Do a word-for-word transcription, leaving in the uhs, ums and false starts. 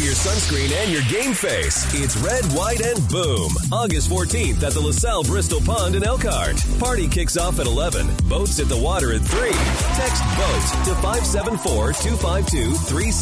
for your sunscreen and your game face. It's Red, White, and Boom. August fourteenth at the LaSalle Bristol Pond in Elkhart. Party kicks off at eleven. Boats at the water at three. Text BOAT to five seven four, two five two, three